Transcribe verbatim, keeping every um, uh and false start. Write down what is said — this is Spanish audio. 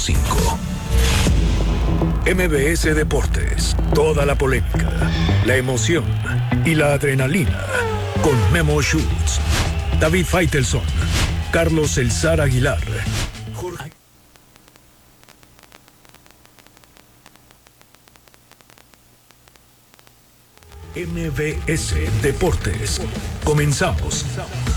cinco. M B S Deportes, toda la polémica, la emoción y la adrenalina con Memo Schutz, David Faitelson, Carlos El Zar Aguilar, Jorge... M B S Deportes. Comenzamos.